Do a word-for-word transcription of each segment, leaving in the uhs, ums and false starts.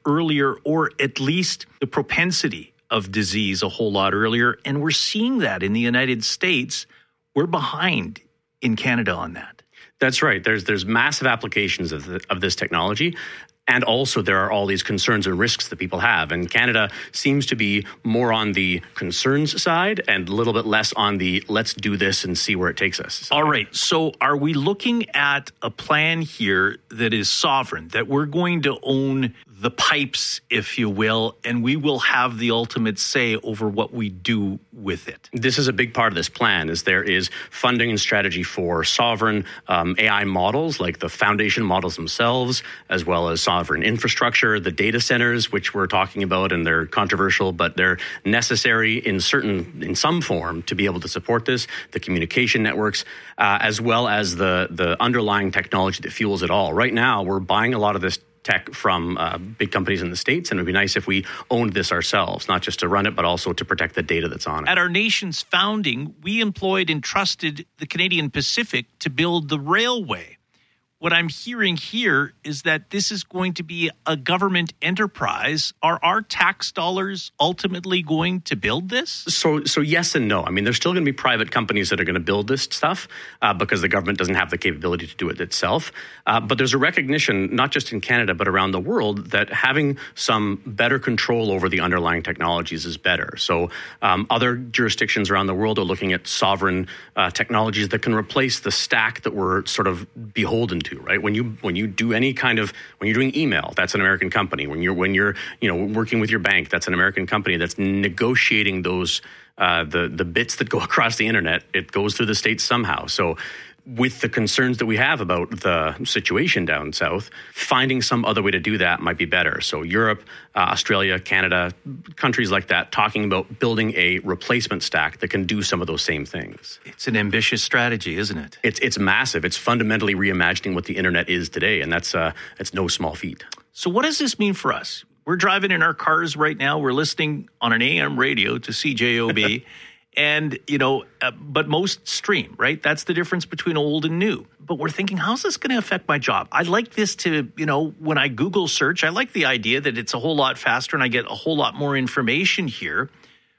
earlier, or at least the propensity of disease a whole lot earlier. And we're seeing that in the United States. We're behind in Canada on that. That's right. There's there's massive applications of the, of this technology. And also there are all these concerns and risks that people have. And Canada seems to be more on the concerns side and a little bit less on the let's do this and see where it takes us. All right. So are we looking at a plan here that is sovereign, that we're going to own the pipes, if you will, and we will have the ultimate say over what we do with it? This is a big part of this plan, is there is funding and strategy for sovereign um, A I models, like the foundation models themselves, as well as sovereign infrastructure, the data centers, which we're talking about, and they're controversial, but they're necessary in certain, in some form to be able to support this, the communication networks, uh, as well as the, the underlying technology that fuels it all. Right now, we're buying a lot of this tech from uh, big companies in the States, and it would be nice if we owned this ourselves, not just to run it, but also to protect the data that's on it. At our nation's founding, we employed and trusted the Canadian Pacific to build the railway. What I'm hearing here is that this is going to be a government enterprise. Are our tax dollars ultimately going to build this? So so yes and no. I mean, there's still going to be private companies that are going to build this stuff uh, because the government doesn't have the capability to do it itself. Uh, but there's a recognition, not just in Canada, but around the world, that having some better control over the underlying technologies is better. So um, other jurisdictions around the world are looking at sovereign uh, technologies that can replace the stack that we're sort of beholden to. Right, when you when you do any kind of when you're doing email, that's an American company. When you're when you're you know working with your bank, that's an American company that's negotiating those uh, the the bits that go across the internet. It goes through the States somehow. So, with the concerns that we have about the situation down south, finding some other way to do that might be better. So Europe, uh, Australia, Canada, countries like that, talking about building a replacement stack that can do some of those same things. It's an ambitious strategy, isn't it? It's it's massive. It's fundamentally reimagining what the internet is today, and that's uh, it's no small feat. So what does this mean for us? We're driving in our cars right now. We're listening on an A M radio to C J O B. And, you know, uh, but most stream, right? That's the difference between old and new. But we're thinking, how's this going to affect my job? I like this to, you know, when I Google search, I like the idea that it's a whole lot faster and I get a whole lot more information here.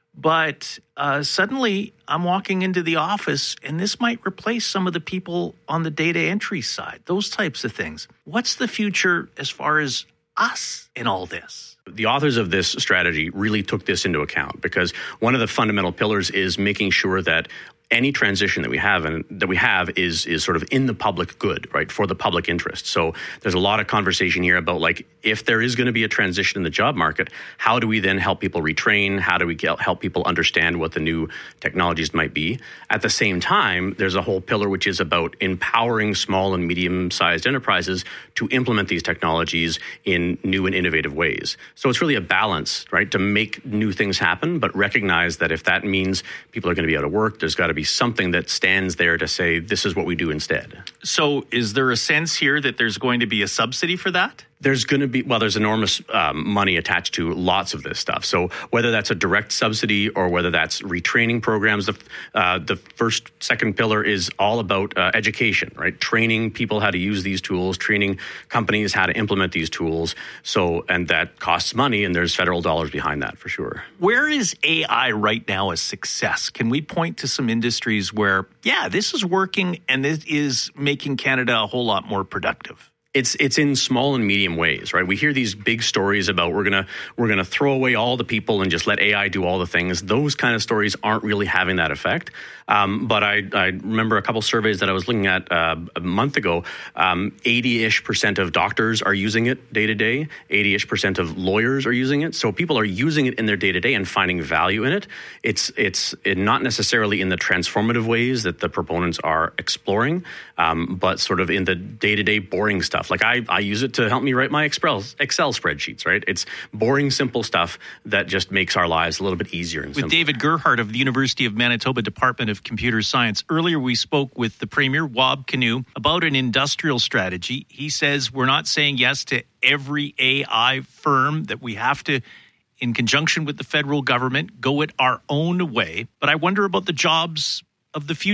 But uh, suddenly I'm walking into the office and this might replace some of the people on the data entry side, those types of things. What's the future as far as us in all this? The authors of this strategy really took this into account because one of the fundamental pillars is making sure that any transition that we have and that we have is is sort of in the public good, right, for the public interest. So there's a lot of conversation here about, like, if there is going to be a transition in the job market, how do we then help people retrain? How do we get, help people understand what the new technologies might be? At the same time, there's a whole pillar which is about empowering small and medium-sized enterprises to implement these technologies in new and innovative ways. So it's really a balance, right, to make new things happen, but recognize that if that means people are going to be out of work, there's got to be something that stands there to say, this is what we do instead. So is there a sense here that there's going to be a subsidy for that? There's going to be, well, there's enormous um, money attached to lots of this stuff. So whether that's a direct subsidy or whether that's retraining programs, the uh, the first, second pillar is all about uh, education, right? Training people how to use these tools, training companies how to implement these tools. So, and that costs money, and there's federal dollars behind that for sure. Where is A I right now a success? Can we point to some industries where, yeah, this is working and this is making Canada a whole lot more productive? It's it's in small and medium ways, right? We hear these big stories about we're gonna we're gonna throw away all the people and just let A I do all the things. Those kind of stories aren't really having that effect. Um, but I, I remember a couple surveys that I was looking at uh, a month ago. Um, eighty-ish percent of doctors are using it day to day. eighty-ish percent of lawyers are using it. So people are using it in their day to day and finding value in it. It's it's not necessarily in the transformative ways that the proponents are exploring, um, but sort of in the day to day boring stuff. Like I, I use it to help me write my Excel Excel spreadsheets, right? It's boring, simple stuff that just makes our lives a little bit easier and With simpler. David Gerhardt of the University of Manitoba Department of Computer Science. Earlier, we spoke with the Premier, Wab Kinew, about an industrial strategy. He says we're not saying yes to every A I firm, that we have to, in conjunction with the federal government, go it our own way. But I wonder about the jobs of the future.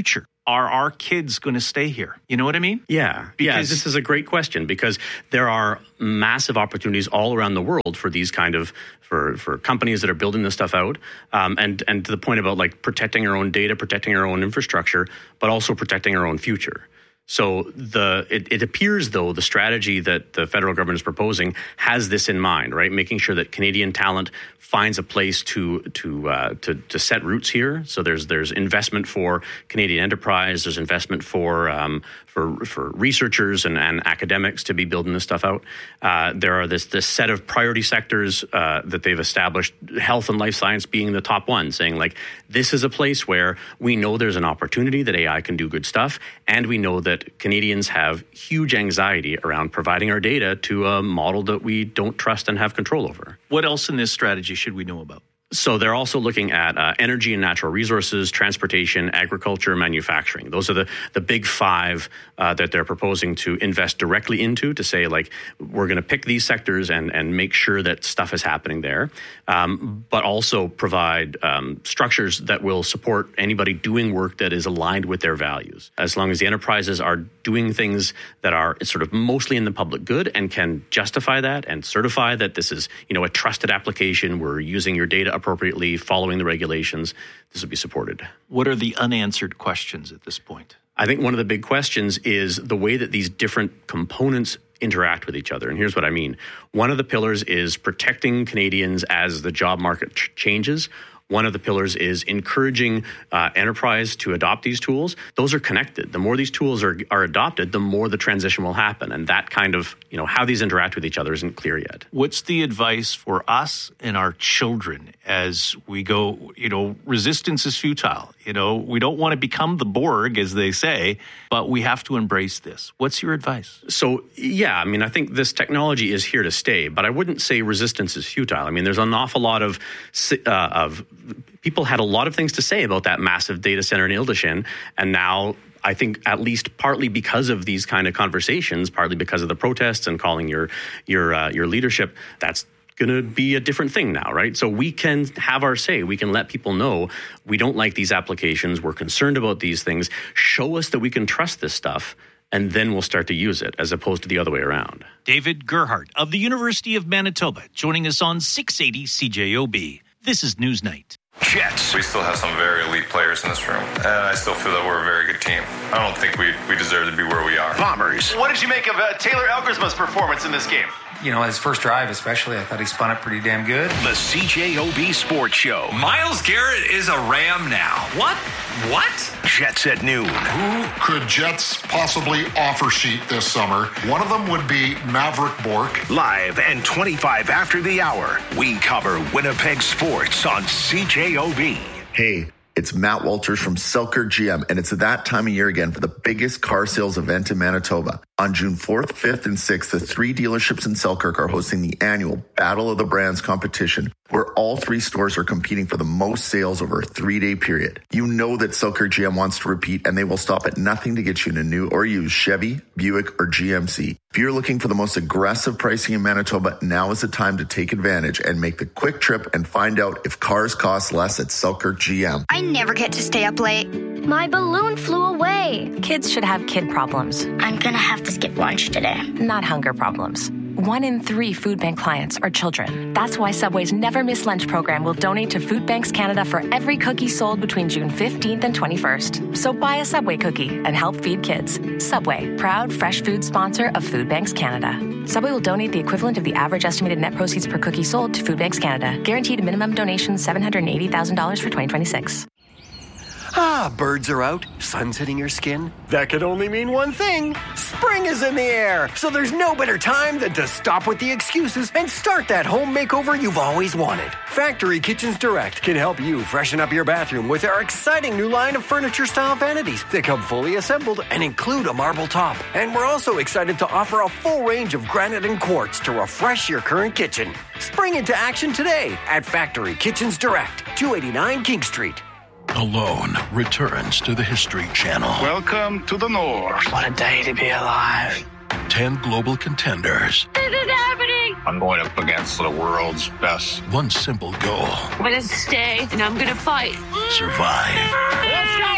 are our kids going to stay here? You know what I mean? Yeah. Because yeah, this is a great question because there are massive opportunities all around the world for these kind of, for, for companies that are building this stuff out. Um, and, and to the point about like protecting our own data, protecting our own infrastructure, but also protecting our own future. So the it, it appears, though, the strategy that the federal government is proposing has this in mind, right? Making sure that Canadian talent finds a place to to uh, to, to set roots here. So there's there's investment for Canadian enterprise. There's investment for um, for for researchers and, and academics to be building this stuff out. Uh, there are this this set of priority sectors uh, that they've established. Health and life science being the top one, saying like this is a place where we know there's an opportunity that A I can do good stuff, and we know that that Canadians have huge anxiety around providing our data to a model that we don't trust and have control over. What else in this strategy should we know about? So they're also looking at uh, energy and natural resources, transportation, agriculture, manufacturing. Those are the, the big five uh, that they're proposing to invest directly into, to say, like, we're going to pick these sectors and, and make sure that stuff is happening there, um, but also provide um, structures that will support anybody doing work that is aligned with their values. As long as the enterprises are doing things that are sort of mostly in the public good and can justify that and certify that this is, you know, a trusted application, we're using your data appropriately, following the regulations, this will be supported. What are the unanswered questions at this point? I think one of the big questions is the way that these different components interact with each other. And here's what I mean. One of the pillars is protecting Canadians as the job market ch- changes. One of the pillars is encouraging uh, enterprise to adopt these tools. Those are connected. The more these tools are, are adopted, the more the transition will happen. And that kind of, you know, how these interact with each other isn't clear yet. What's the advice for us and our children as we go, you know, resistance is futile. You know, we don't want to become the Borg, as they say, but we have to embrace this. What's your advice? So, yeah, I mean, I think this technology is here to stay, but I wouldn't say resistance is futile. I mean, there's an awful lot of uh, of people had a lot of things to say about that massive data center in Ildishin, and now I think at least partly because of these kind of conversations, partly because of the protests and calling your your uh, your leadership, that's going to be a different thing now, right? So we can have our say. We can let people know we don't like these applications. We're concerned about these things. Show us that we can trust this stuff, and then we'll start to use it, as opposed to the other way around. David Gerhardt of the University of Manitoba, joining us on six eighty C J O B. This is Newsnight. Jets. We still have some very elite players in this room, and I still feel that we're a very good team. I don't think we, we deserve to be where we are. Bombers. What did you make of uh, Taylor Elgersma's performance in this game? You know, his first drive especially, I thought he spun it pretty damn good. The C J O B Sports Show. Myles Garrett is a Ram now. What? What? Jets at noon. Who could Jets possibly offer sheet this summer? One of them would be Maverick Bourque. Live and twenty-five after the hour, we cover Winnipeg sports on C J O B. Hey, it's Matt Walters from Selkirk G M, and it's that time of year again for the biggest car sales event in Manitoba. On June fourth, fifth, and sixth, the three dealerships in Selkirk are hosting the annual Battle of the Brands competition, where all three stores are competing for the most sales over a three-day period. You know that Selkirk G M wants to repeat, and they will stop at nothing to get you in a new or used Chevy, Buick, or G M C. If you're looking for the most aggressive pricing in Manitoba, now is the time to take advantage and make the quick trip and find out if cars cost less at Selkirk G M. I never get to stay up late. My balloon flew away. Kids should have kid problems. I'm gonna have to skip lunch today. Not hunger problems. One in three food bank clients are children. That's why Subway's Never Miss Lunch program will donate to Food Banks Canada for every cookie sold between June fifteenth and twenty-first. So buy a Subway cookie and help feed kids. Subway, proud fresh food sponsor of Food Banks Canada. Subway will donate the equivalent of the average estimated net proceeds per cookie sold to Food Banks Canada. Guaranteed minimum donation seven hundred eighty thousand dollars for twenty twenty-six. Ah, birds are out, sun's hitting your skin. That could only mean one thing. Spring is in the air, so there's no better time than to stop with the excuses and start that home makeover you've always wanted. Factory Kitchens Direct can help you freshen up your bathroom with our exciting new line of furniture-style vanities that come fully assembled and include a marble top. And we're also excited to offer a full range of granite and quartz to refresh your current kitchen. Spring into action today at Factory Kitchens Direct, two eighty-nine King Street. Alone returns to the History Channel. Welcome to the North. What a day to be alive. Ten global contenders. This is happening. I'm going up against the world's best. One simple goal. I'm going to stay and I'm going to fight. Survive. Let's go.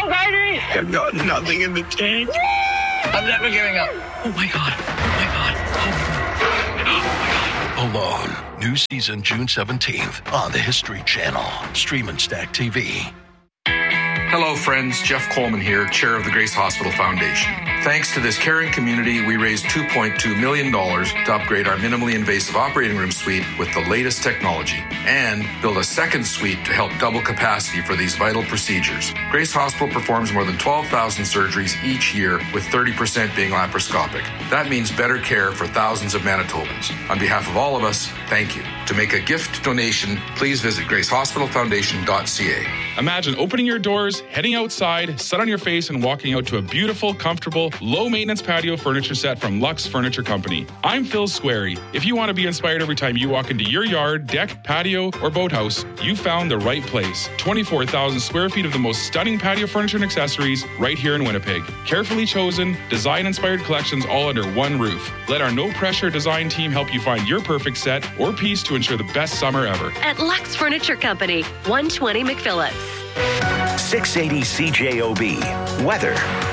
on, baby! I've got nothing in the tank. I'm never giving up. Oh my God. Oh my God. Oh my God. Alone. New season June seventeenth on the History Channel. Stream and Stack T V. Hello, friends. Jeff Coleman here, chair of the Grace Hospital Foundation. Thanks to this caring community, we raised two point two million dollars to upgrade our minimally invasive operating room suite with the latest technology and build a second suite to help double capacity for these vital procedures. Grace Hospital performs more than twelve thousand surgeries each year, with thirty percent being laparoscopic. That means better care for thousands of Manitobans. On behalf of all of us, thank you. To make a gift donation, please visit grace hospital foundation dot c a. Imagine opening your doors, heading outside, set on your face, and walking out to a beautiful, comfortable, low-maintenance patio furniture set from Lux Furniture Company. I'm Phil Squarey. If you want to be inspired every time you walk into your yard, deck, patio, or boathouse, you found the right place. twenty-four thousand square feet of the most stunning patio furniture and accessories right here in Winnipeg. Carefully chosen, design-inspired collections all under one roof. Let our no-pressure design team help you find your perfect set or piece to ensure the best summer ever. At Lux Furniture Company, one twenty McPhillips. six eighty C J O B. Weather.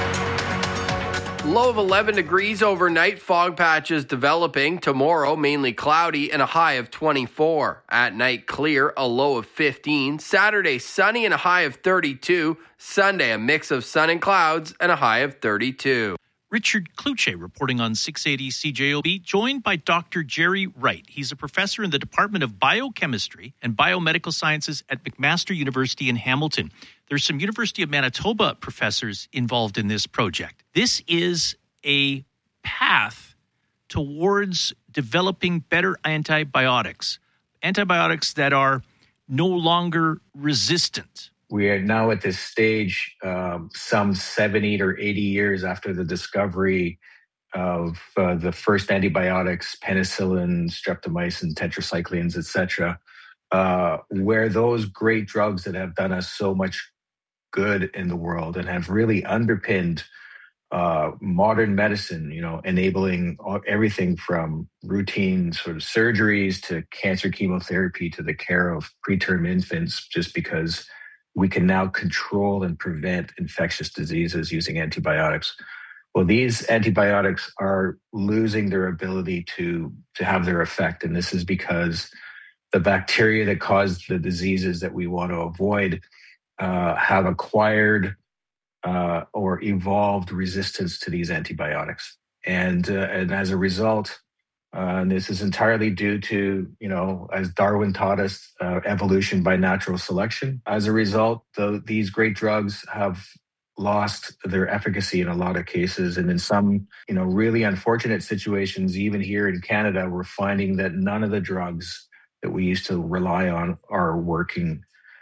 Low of eleven degrees overnight, fog patches developing. Tomorrow, mainly cloudy and a high of twenty-four. At night, clear, a low of fifteen. Saturday, sunny and a high of thirty-two. Sunday, a mix of sun and clouds and a high of thirty-two. Richard Kluche reporting on six eighty C J O B, joined by Doctor Jerry Wright. He's a professor in the Department of Biochemistry and Biomedical Sciences at McMaster University in Hamilton. There's some University of Manitoba professors involved in this project. This is a path towards developing better antibiotics, antibiotics that are no longer resistant. We are now at this stage, um, some seventy or eighty years after the discovery of uh, the first antibiotics, penicillin, streptomycin, tetracyclines, et cetera, uh, where those great drugs that have done us so much good in the world and have really underpinned uh, modern medicine, you know, enabling all, everything from routine sort of surgeries to cancer chemotherapy to the care of preterm infants, just because we can now control and prevent infectious diseases using antibiotics. Well, these antibiotics are losing their ability to, to have their effect. And this is because the bacteria that cause the diseases that we want to avoid uh, have acquired uh, or evolved resistance to these antibiotics. And, uh, and as a result, Uh, and this is entirely due to, you know, as Darwin taught us, uh, evolution by natural selection. As a result, the, these great drugs have lost their efficacy in a lot of cases. And in some, you know, really unfortunate situations, even here in Canada, we're finding that none of the drugs that we used to rely on are working.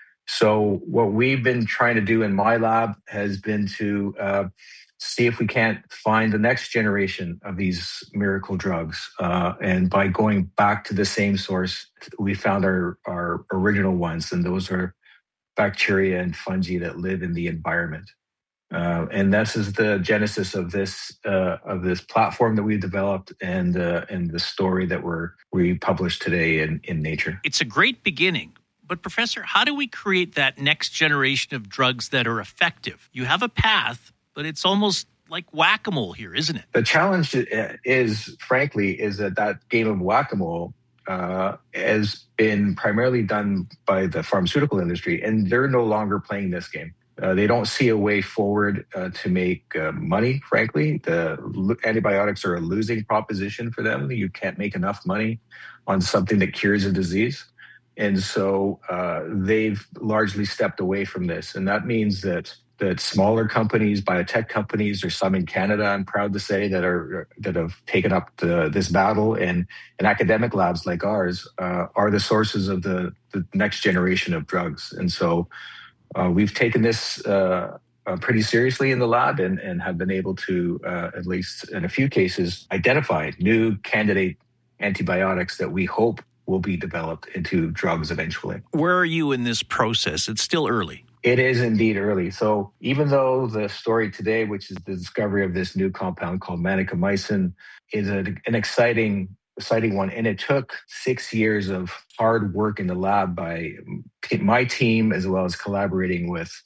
So what we've been trying to do in my lab has been to uh, see if we can't find the next generation of these miracle drugs. Uh, and by going back to the same source, we found our, our original ones, and those are bacteria and fungi that live in the environment. Uh, and this is the genesis of this uh, of this platform that we've developed, and uh, and the story that we're we published today in, in Nature. It's a great beginning. But Professor, how do we create that next generation of drugs that are effective? You have a path, but it's almost like whack-a-mole here, isn't it? The challenge is, frankly, is that that game of whack-a-mole uh, has been primarily done by the pharmaceutical industry, and they're no longer playing this game. Uh, they don't see a way forward uh, to make uh, money, frankly. The l- antibiotics are a losing proposition for them. You can't make enough money on something that cures a disease. And so uh, they've largely stepped away from this. And that means that that smaller companies, biotech companies, or some in Canada, I'm proud to say, that are that have taken up the, this battle, and, and academic labs like ours uh, are the sources of the, the next generation of drugs. And so uh, we've taken this uh, uh, pretty seriously in the lab, and, and have been able to, uh, at least in a few cases, identify new candidate antibiotics that we hope will be developed into drugs eventually. Where are you in this process? It's still early. It is indeed early. So even though the story today, which is the discovery of this new compound called manicamycin, is a, an exciting, exciting one, and it took six years of hard work in the lab by my team, as well as collaborating with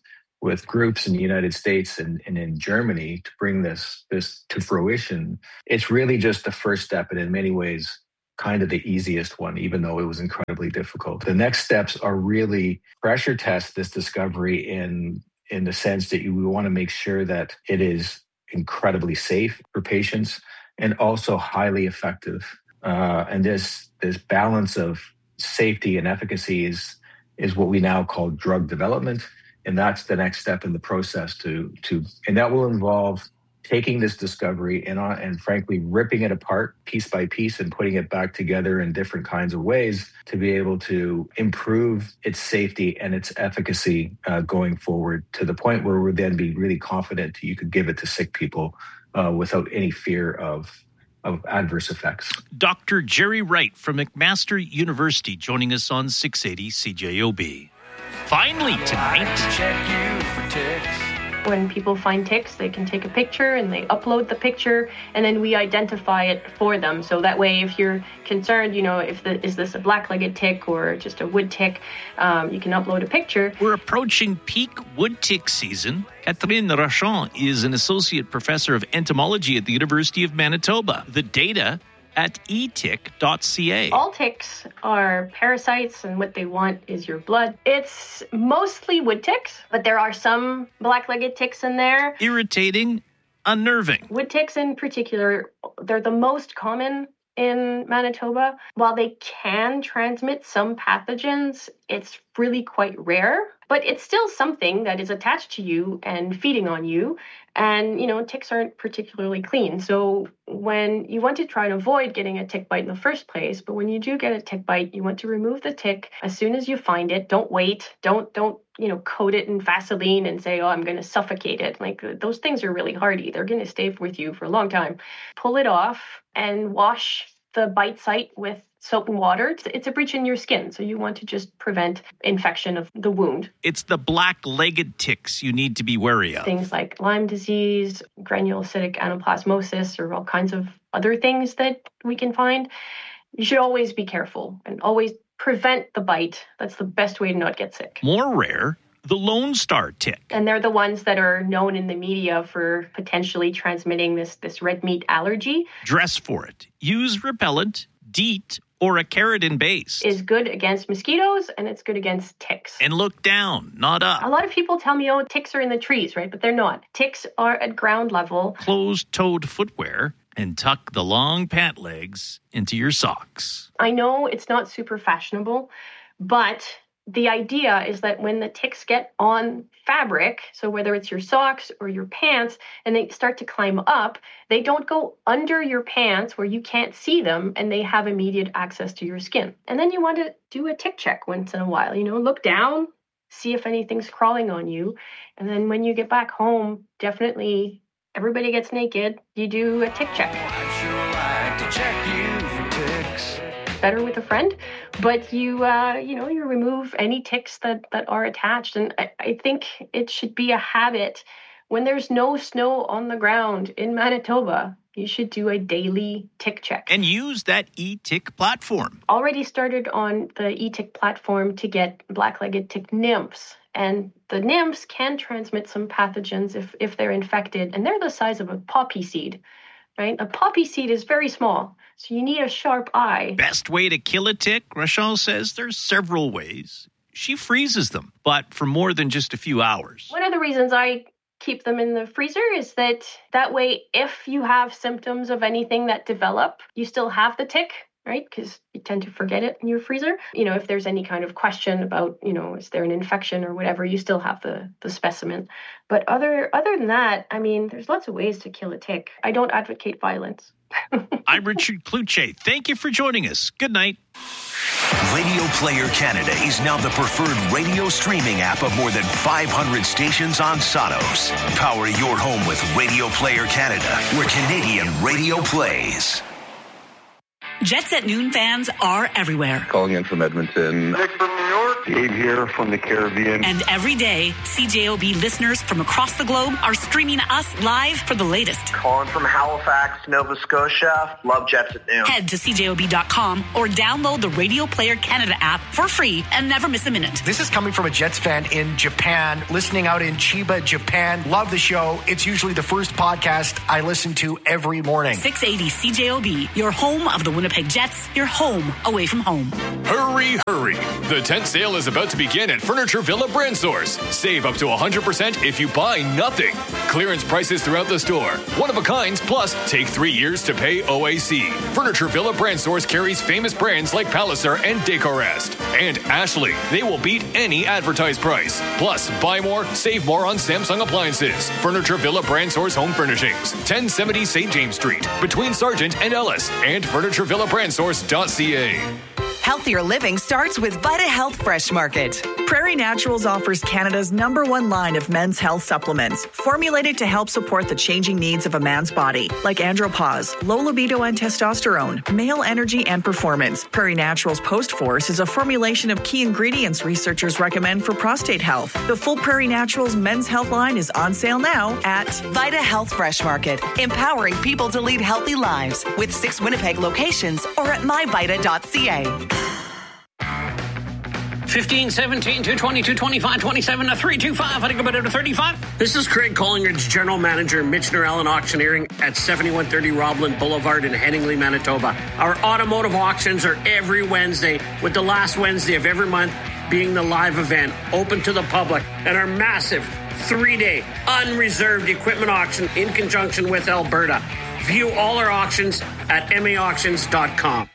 with groups in the United States and, and in Germany to bring this, this to fruition, it's really just the first step, and in many ways, kind of the easiest one, even though it was incredibly difficult. The next steps are really pressure test this discovery in, in the sense that you, we want to make sure that it is incredibly safe for patients and also highly effective. Uh, and this this balance of safety and efficacy is is what we now call drug development, and that's the next step in the process. To to and that will involve taking this discovery and uh, and frankly ripping it apart piece by piece and putting it back together in different kinds of ways to be able to improve its safety and its efficacy uh, going forward, to the point where we'll then be really confident that you could give it to sick people uh, without any fear of of adverse effects. Doctor Jerry Wright from McMaster University joining us on six eighty C J O B. Finally tonight. When people find ticks, they can take a picture and they upload the picture, and then we identify it for them. So that way, if you're concerned, you know, if the, is this a black-legged tick or just a wood tick, um, you can upload a picture. We're approaching peak wood tick season. Catherine Rochon is an associate professor of entomology at the University of Manitoba. The data at e tick dot c a. All ticks are parasites, and what they want is your blood. It's mostly wood ticks, but there are some black-legged ticks in there. Irritating, unnerving. Wood ticks in particular, they're the most common in Manitoba. While they can transmit some pathogens, it's really quite rare, but it's still something that is attached to you and feeding on you. And, you know, ticks aren't particularly clean. So when you want to try and avoid getting a tick bite in the first place, but when you do get a tick bite, you want to remove the tick as soon as you find it. Don't wait. Don't, don't, you know, coat it in Vaseline and say, oh, I'm going to suffocate it. Like, those things are really hardy. They're going to stay with you for a long time. Pull it off and wash the bite site with soap and water. It's, it's a breach in your skin, so you want to just prevent infection of the wound. It's the black-legged ticks you need to be wary of. Things like Lyme disease, granulocytic anaplasmosis, or all kinds of other things that we can find. You should always be careful and always prevent the bite. That's the best way to not get sick. More rare, the Lone Star tick. And they're the ones that are known in the media for potentially transmitting this, this red meat allergy. Dress for it. Use repellent, DEET, or a keratin base. Is good against mosquitoes, and it's good against ticks. And look down, not up. A lot of people tell me, oh, ticks are in the trees, right? But they're not. Ticks are at ground level. Closed-toed footwear, and tuck the long pant legs into your socks. I know it's not super fashionable, but the idea is that when the ticks get on fabric, so whether it's your socks or your pants, and they start to climb up, they don't go under your pants where you can't see them, and they have immediate access to your skin. And then you want to do a tick check once in a while. You know, look down, see if anything's crawling on you. And then when you get back home, definitely everybody gets naked. You do a tick check. I'd sure like to check you for ticks. Better with a friend, but you uh, you know, you remove any ticks that, that are attached. And I, I think it should be a habit. When there's no snow on the ground in Manitoba, you should do a daily tick check. And use that e-tick platform. Already started on the e-tick platform to get black-legged tick nymphs. And the nymphs can transmit some pathogens if, if they're infected. And they're the size of a poppy seed, right? A poppy seed is very small. So you need a sharp eye. Best way to kill a tick, Rochelle says there's several ways. She freezes them, but for more than just a few hours. One of the reasons I keep them in the freezer is that that way, if you have symptoms of anything that develop, you still have the tick, right? Because you tend to forget it in your freezer. You know, if there's any kind of question about, you know, is there an infection or whatever, you still have the, the specimen. But other other than that, I mean, there's lots of ways to kill a tick. I don't advocate violence. I'm Richard Kluche. Thank you for joining us. Good night. Radio Player Canada is now the preferred radio streaming app of more than five hundred stations on Sonos. Power your home with Radio Player Canada, where Canadian radio plays. Jets at Noon fans are everywhere. Calling in from Edmonton. Nick from New York. Dave here from the Caribbean. And every day, C J O B listeners from across the globe are streaming us live for the latest. Calling from Halifax, Nova Scotia. Love Jets at noon. Head to C J O B dot com or download the Radio Player Canada app for free and never miss a minute. This is coming from a Jets fan in Japan, listening out in Chiba, Japan. Love the show. It's usually the first podcast I listen to every morning. six eighty C J O B, your home of the Winnipeg Jets, your home away from home. Hurry, hurry. The tent sale is about to begin at Furniture Villa Brand Source. Save up to one hundred percent if you buy nothing. Clearance prices throughout the store. One of a kind, plus take three years to pay O A C. Furniture Villa Brand Source carries famous brands like Palliser and Decorest. And Ashley. They will beat any advertised price. Plus, buy more, save more on Samsung appliances. Furniture Villa Brand Source Home Furnishings. ten seventy Saint James Street. Between Sargent and Ellis. And furniture villa brand source dot c a. Healthier living starts with Vita Health Fresh Market. Prairie Naturals offers Canada's number one line of men's health supplements, formulated to help support the changing needs of a man's body, like andropause, low libido and testosterone, male energy and performance. Prairie Naturals Post Force is a formulation of key ingredients researchers recommend for prostate health. The full Prairie Naturals men's health line is on sale now at Vita Health Fresh Market, empowering people to lead healthy lives, with six Winnipeg locations or at my vita dot c a. fifteen, seventeen, two twenty, two twenty-five, twenty-seven to three twenty-five. I think about it to thirty-five. This is Craig Collingridge, General Manager, Michener Allen Auctioneering at seventy-one thirty Roblin Boulevard in Henningley, Manitoba. Our automotive auctions are every Wednesday, with the last Wednesday of every month being the live event, open to the public, and our massive three-day unreserved equipment auction in conjunction with Alberta. View all our auctions at m a auctions dot com.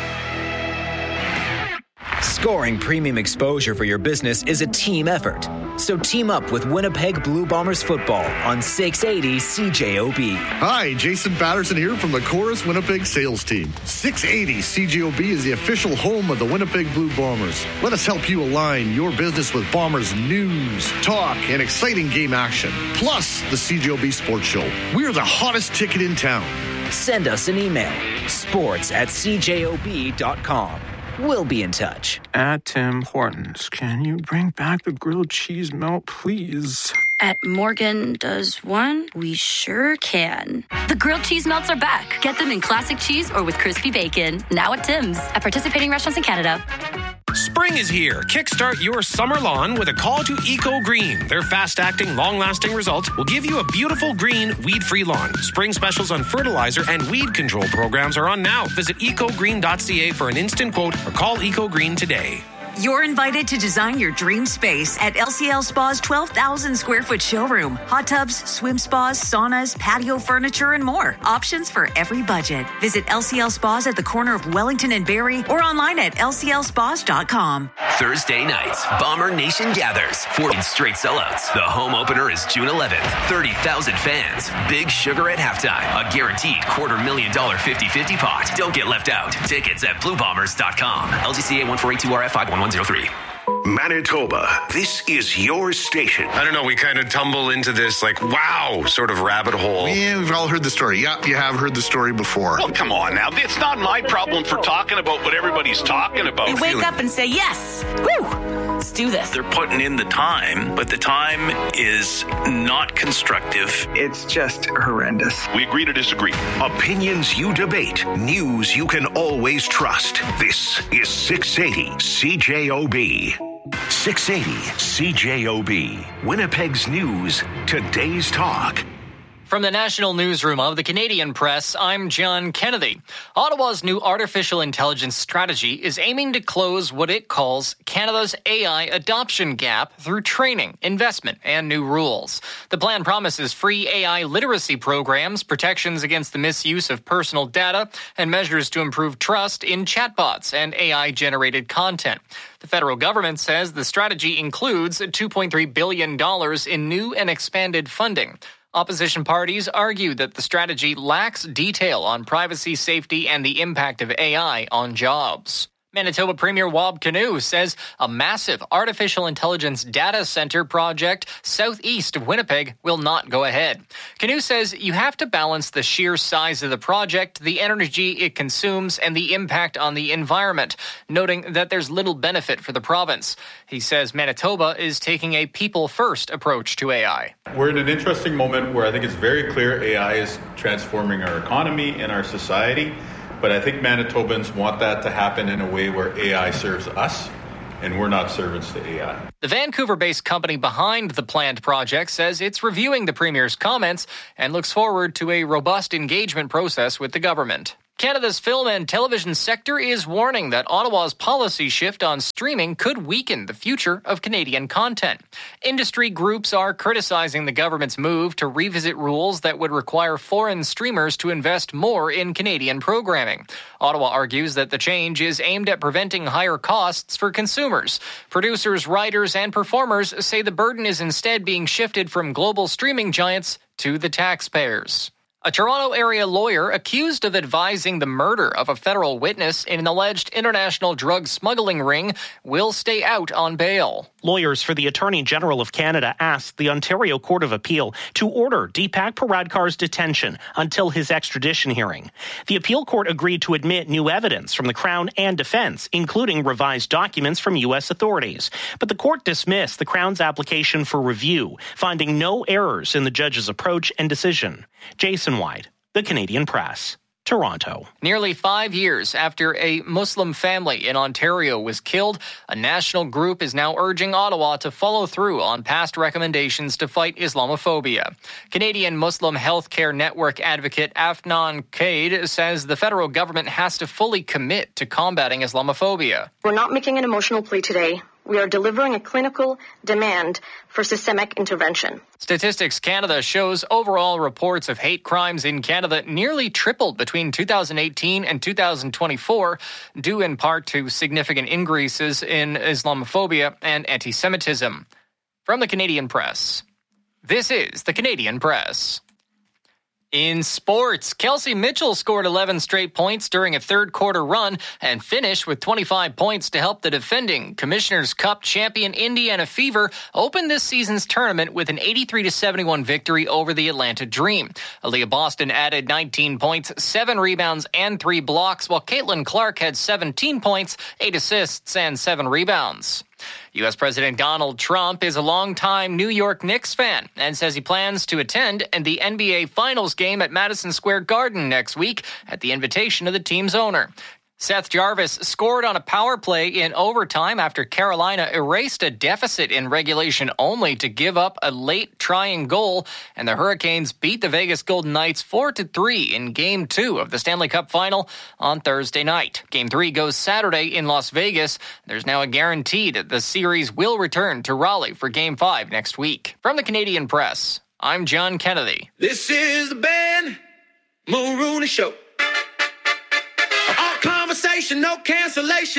Scoring premium exposure for your business is a team effort. So team up with Winnipeg Blue Bombers football on six eighty C J O B. Hi, Jason Patterson here from the Chorus Winnipeg sales team. six eighty C J O B is the official home of the Winnipeg Blue Bombers. Let us help you align your business with Bombers news, talk, and exciting game action. Plus the C J O B Sports Show. We are the hottest ticket in town. Send us an email, sports at c j o b dot com. We'll be in touch. At Tim Hortons, can you bring back the grilled cheese melt, please? At Morgan Does One, we sure can. The grilled cheese melts are back. Get them in classic cheese or with crispy bacon. Now at Tim's. At participating restaurants in Canada. Spring is here. Kickstart your summer lawn with a call to Eco Green. Their fast-acting, long-lasting results will give you a beautiful green, weed-free lawn. Spring specials on fertilizer and weed control programs are on now. Visit eco green dot c a for an instant quote or call Eco Green today. You're invited to design your dream space at L C L Spa's twelve thousand square foot showroom. Hot tubs, swim spas, saunas, patio furniture, and more. Options for every budget. Visit L C L Spas at the corner of Wellington and Barrie or online at l c l spas dot com. Thursday nights, Bomber Nation gathers. fourteen straight sellouts. The home opener is June eleventh. thirty thousand fans. Big Sugar at halftime. A guaranteed quarter million dollar fifty-fifty pot. Don't get left out. Tickets at blue bombers dot com. L G C A one four eight two R F five one one zero three. Manitoba, this is your station. I don't know, we kind of tumble into this, like, wow, sort of rabbit hole. Yeah, we've all heard the story. Yeah, you have heard the story before. Well, come on now. It's not my problem for talking about what everybody's talking about. They wake up and say, yes, woo, let's do this. They're putting in the time, but the time is not constructive. It's just horrendous. We agree to disagree. Opinions you debate. News you can always trust. This is six eighty C J O B. six eighty C J O B. Winnipeg's news, today's talk. From the National Newsroom of the Canadian Press, I'm John Kennedy. Ottawa's new artificial intelligence strategy is aiming to close what it calls Canada's A I adoption gap through training, investment, and new rules. The plan promises free A I literacy programs, protections against the misuse of personal data, and measures to improve trust in chatbots and A I-generated content. The federal government says the strategy includes two point three billion dollars in new and expanded funding. Opposition parties argue that the strategy lacks detail on privacy, safety, and the impact of A I on jobs. Manitoba Premier Wab Kinew says a massive artificial intelligence data center project southeast of Winnipeg will not go ahead. Kinew says you have to balance the sheer size of the project, the energy it consumes, and the impact on the environment, noting that there's little benefit for the province. He says Manitoba is taking a people-first approach to A I. We're in an interesting moment where I think it's very clear A I is transforming our economy and our society. But I think Manitobans want that to happen in a way where A I serves us, and we're not servants to A I. The Vancouver-based company behind the planned project says it's reviewing the Premier's comments and looks forward to a robust engagement process with the government. Canada's film and television sector is warning that Ottawa's policy shift on streaming could weaken the future of Canadian content. Industry groups are criticizing the government's move to revisit rules that would require foreign streamers to invest more in Canadian programming. Ottawa argues that the change is aimed at preventing higher costs for consumers. Producers, writers, and performers say the burden is instead being shifted from global streaming giants to the taxpayers. A Toronto area lawyer accused of advising the murder of a federal witness in an alleged international drug smuggling ring will stay out on bail. Lawyers for the Attorney General of Canada asked the Ontario Court of Appeal to order Deepak Paradkar's detention until his extradition hearing. The appeal court agreed to admit new evidence from the Crown and defense, including revised documents from U S authorities. But the court dismissed the Crown's application for review, finding no errors in the judge's approach and decision. Jason White, The Canadian Press, Toronto. Nearly five years after a Muslim family in Ontario was killed, a national group is now urging Ottawa to follow through on past recommendations to fight Islamophobia. Canadian Muslim Healthcare Network advocate Afnan Kaid says the federal government has to fully commit to combating Islamophobia. We're not making an emotional plea today. We are delivering a clinical demand for systemic intervention. Statistics Canada shows overall reports of hate crimes in Canada nearly tripled between two thousand eighteen and two thousand twenty-four, due in part to significant increases in Islamophobia and anti-Semitism. From the Canadian Press, this is the Canadian Press. In sports, Kelsey Mitchell scored eleven straight points during a third-quarter run and finished with twenty-five points to help the defending Commissioner's Cup champion Indiana Fever open this season's tournament with an eighty-three to seventy-one victory over the Atlanta Dream. Aaliyah Boston added nineteen points, seven rebounds, and three blocks, while Caitlin Clark had seventeen points, eight assists, and seven rebounds. U S President Donald Trump is a longtime New York Knicks fan and says he plans to attend the N B A Finals game at Madison Square Garden next week at the invitation of the team's owner. Seth Jarvis scored on a power play in overtime after Carolina erased a deficit in regulation only to give up a late trying goal, and the Hurricanes beat the Vegas Golden Knights four to three in Game two of the Stanley Cup Final on Thursday night. Game three goes Saturday in Las Vegas. There's now a guarantee that the series will return to Raleigh for Game five next week. From the Canadian Press, I'm John Kennedy. This is the Ben Mulrooney Show. All conversation, no cancellation.